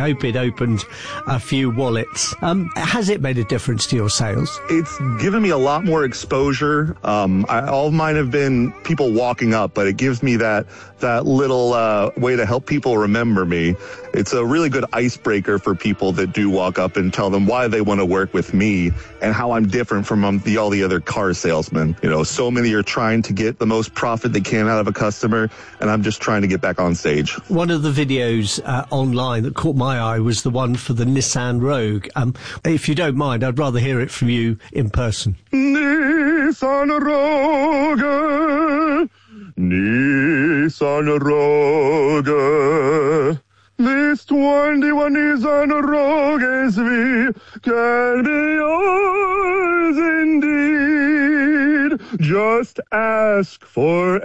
hope it opened a few wallets. Has it made a difference to your sales? It's given me a lot more exposure. All of mine have been people walking up, but it gives me that little way to help people remember me. It's a really good icebreaker for people that do walk up and tell them why they want to work with me and how I'm different from all the other car salesmen. You know, so many are trying to get the most profit they can out of a customer, and I'm just trying to get back on stage. One of the videos online that caught my eye was the one for the Nissan Rogue. If you don't mind, I'd rather hear it from you in person. Nissan Rogue, Nissan Rogue. This 21 Nissan Rogue SV can be yours indeed. Just ask for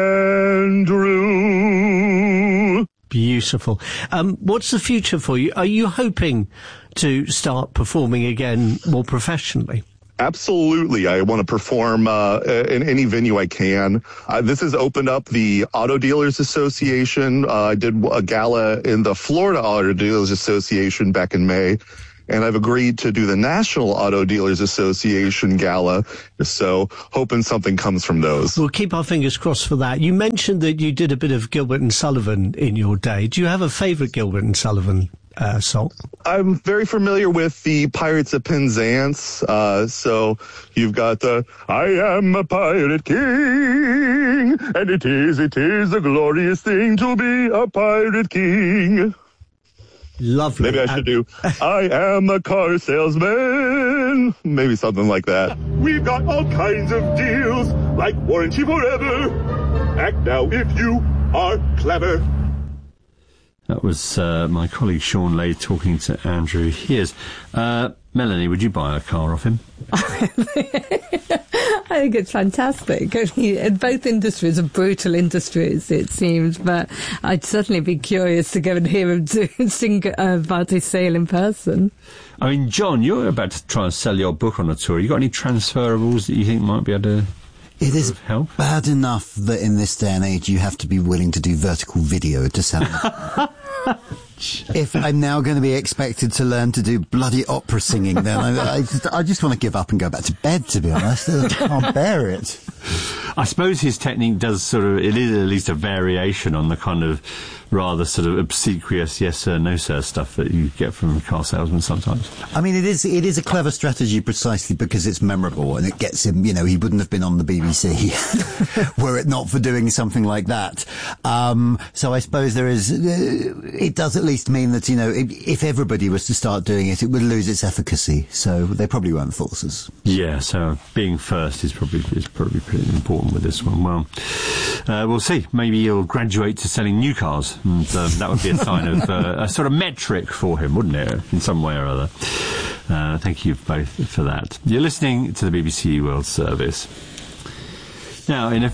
Andrew. Beautiful. What's the future for you? Are you hoping to start performing again more professionally? Absolutely. I want to perform in any venue I can. This has opened up the Auto Dealers Association. I did a gala in the Florida Auto Dealers Association back in May, and I've agreed to do the National Auto Dealers Association gala, so hoping something comes from those. We'll keep our fingers crossed for that. You mentioned that you did a bit of Gilbert and Sullivan in your day. Do you have a favourite Gilbert and Sullivan song? I'm very familiar with the Pirates of Penzance. So you've got the I am a pirate king, and it is a glorious thing to be a pirate king. Lovely. Maybe I should do I am a car salesman. Maybe something like that. We've got all kinds of deals, like warranty forever. Act now if you are clever. That was my colleague Sean Lay talking to Andrew Hears. Melanie, would you buy a car off him? I think it's fantastic. Both industries are brutal industries, it seems, but I'd certainly be curious to go and hear him sing about his sale in person. I mean, John, you're about to try and sell your book on a tour. You got any transferables that you think might be able to... It is bad enough that in this day and age you have to be willing to do vertical video to sell it. If I'm now going to be expected to learn to do bloody opera singing, then I just want to give up and go back to bed, to be honest. I can't bear it. I suppose his technique does it is at least a variation on the kind of rather sort of obsequious yes sir, no sir stuff that you get from car salesmen sometimes. I mean, it is a clever strategy precisely because it's memorable and it gets him, he wouldn't have been on the BBC were it not for doing something like that. So I suppose it does at least mean that, if everybody was to start doing it, it would lose its efficacy. So they probably won't force us. Yeah, so being first is probably pretty important with this one. Well, we'll see. Maybe he'll graduate to selling new cars. And that would be a sign of a sort of metric for him, wouldn't it, in some way or other? Thank you both for that. You're listening to the BBC World Service. Now, in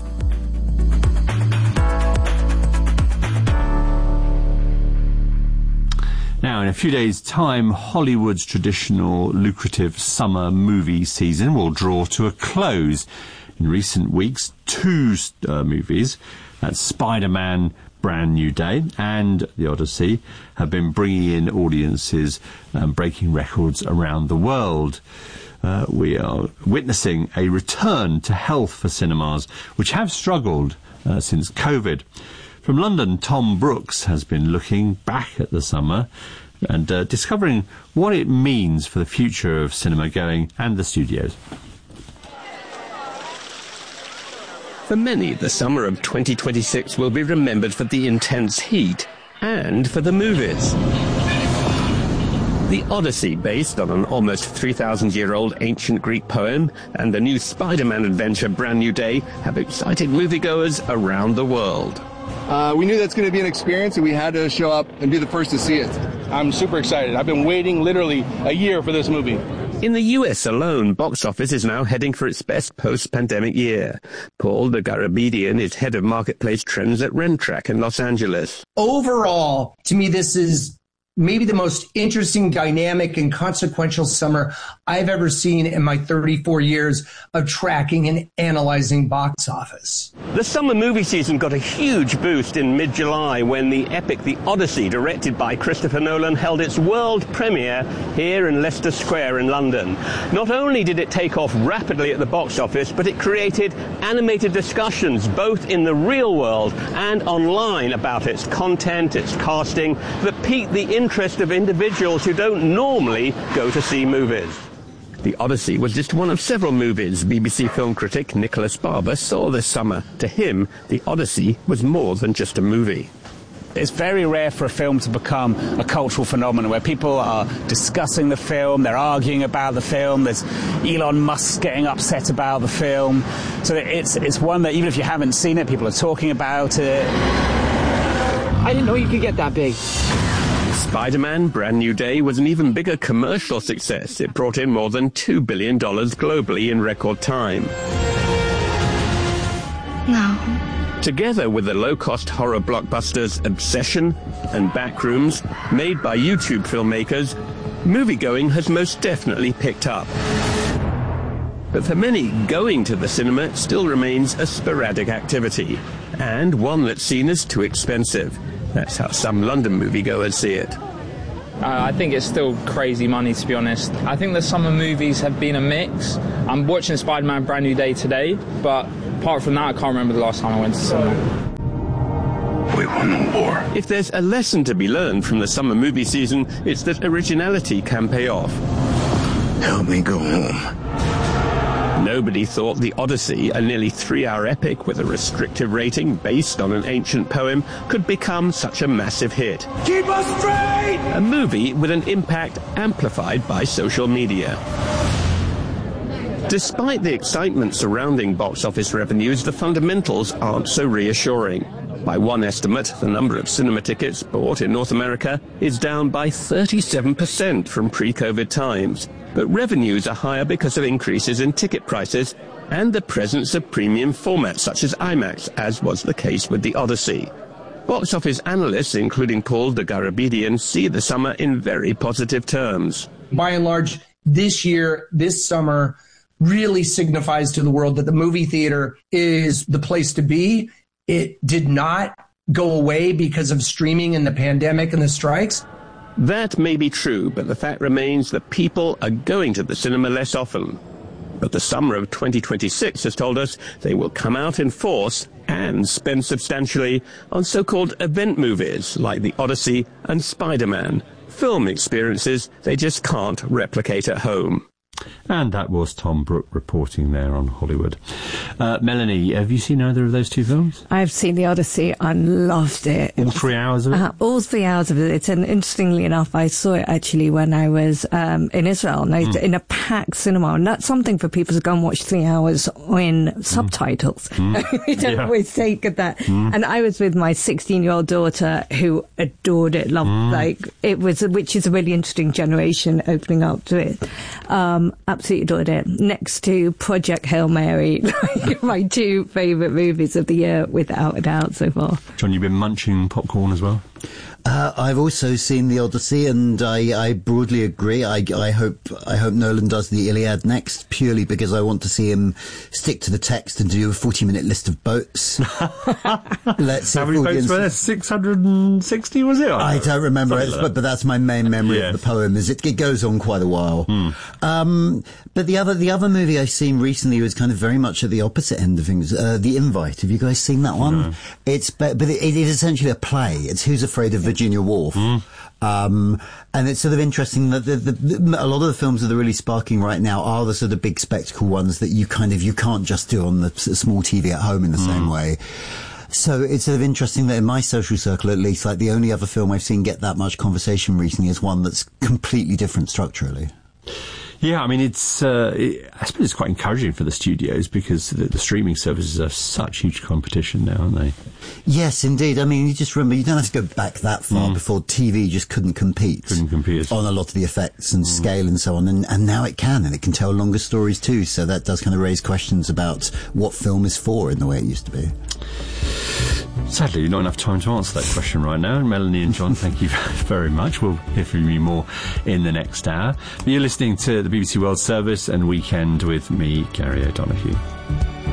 a few days' time, Hollywood's traditional lucrative summer movie season will draw to a close. In recent weeks, two movies, that's Spider-Man Brand New Day and The Odyssey, have been bringing in audiences and breaking records around the world. We are witnessing a return to health for cinemas, which have struggled since COVID. From London, Tom Brooks has been looking back at the summer and discovering what it means for the future of cinema going and the studios. For many, the summer of 2026 will be remembered for the intense heat and for the movies. The Odyssey, based on an almost 3,000-year-old ancient Greek poem, and the new Spider-Man adventure Brand New Day have excited moviegoers around the world. We knew that's going to be an experience, and we had to show up and be the first to see it. I'm super excited. I've been waiting literally a year for this movie. In the US alone, box office is now heading for its best post-pandemic year. Paul the Garabedian is head of marketplace trends at Rentrack in Los Angeles. Overall, to me, this is maybe the most interesting, dynamic, and consequential summer I've ever seen in my 34 years of tracking and analyzing box office. The summer movie season got a huge boost in mid-July when the epic The Odyssey, directed by Christopher Nolan, held its world premiere here in Leicester Square in London. Not only did it take off rapidly at the box office, but it created animated discussions both in the real world and online about its content, its casting, that piqued the interest of individuals who don't normally go to see movies. The Odyssey was just one of several movies BBC film critic Nicholas Barber saw this summer. To him, The Odyssey was more than just a movie. It's very rare for a film to become a cultural phenomenon where people are discussing the film, they're arguing about the film, there's Elon Musk getting upset about the film. So it's one that even if you haven't seen it, people are talking about it. I didn't know you could get that big. Spider-Man Brand New Day was an even bigger commercial success. It brought in more than $2 billion globally in record time. No. Together with the low-cost horror blockbusters Obsession and Backrooms, made by YouTube filmmakers, moviegoing has most definitely picked up. But for many, going to the cinema still remains a sporadic activity, and one that's seen as too expensive. That's how some London moviegoers see it. I think it's still crazy money, to be honest. I think the summer movies have been a mix. I'm watching Spider-Man Brand New Day today, but apart from that, I can't remember the last time I went to cinema. We won the war. If there's a lesson to be learned from the summer movie season, it's that originality can pay off. Help me go home. Nobody thought The Odyssey, a nearly 3-hour epic with a restrictive rating based on an ancient poem, could become such a massive hit. Keep us straight! A movie with an impact amplified by social media. Despite the excitement surrounding box office revenues, the fundamentals aren't so reassuring. By one estimate, the number of cinema tickets bought in North America is down by 37% from pre-COVID times. But revenues are higher because of increases in ticket prices and the presence of premium formats such as IMAX, as was the case with The Odyssey. Box office analysts, including Paul de Garabedian, see the summer in very positive terms. By and large, this year, this summer, really signifies to the world that the movie theater is the place to be. It did not go away because of streaming and the pandemic and the strikes. That may be true, but the fact remains that people are going to the cinema less often. But the summer of 2026 has told us they will come out in force and spend substantially on so-called event movies like The Odyssey and Spider-Man, film experiences they just can't replicate at home. And that was Tom Brooke reporting there on Hollywood. Melanie, have you seen either of those two films? I've seen The Odyssey and loved it. All 3 hours of it? All 3 hours of it. And interestingly enough, I saw it actually when I was in Israel, in a packed cinema. And that's something for people to go and watch 3 hours in subtitles. We don't always take that. And I was with my 16-year-old daughter who adored it, loved which is a really interesting generation opening up to it. Absolutely adored it. Next to Project Hail Mary, my two favourite movies of the year, without a doubt, so far. John, you've been munching popcorn as well? I've also seen The Odyssey, and I broadly agree. I hope Nolan does the Iliad next, purely because I want to see him stick to the text and do a 40-minute list of boats. Let's see. How many boats were there? 660, was it? I don't remember it, but that's my main memory of the poem. Is it goes on quite a while. But the other movie I've seen recently was kind of very much at the opposite end of things. The Invite. Have you guys seen that one? No. But it is essentially a play. It's Who's Afraid of Virginia Woolf. And it's sort of interesting that a lot of the films that are really sparking right now are the sort of big spectacle ones that you can't just do on the small TV at home in the same way. So it's sort of interesting that in my social circle, at least, like the only other film I've seen get that much conversation recently is one that's completely different structurally. Yeah, I mean, I suppose it's quite encouraging for the studios because the streaming services are such huge competition now, aren't they? Yes, indeed. I mean, you just remember, you don't have to go back that far before TV just couldn't compete on a lot of the effects and scale and so on. And now it can, and it can tell longer stories too. So that does kind of raise questions about what film is for in the way it used to be. Sadly, not enough time to answer that question right now. Melanie and John, thank you very much. We'll hear from you more in the next hour. You're listening to the BBC World Service and Weekend with me, Gary O'Donoghue.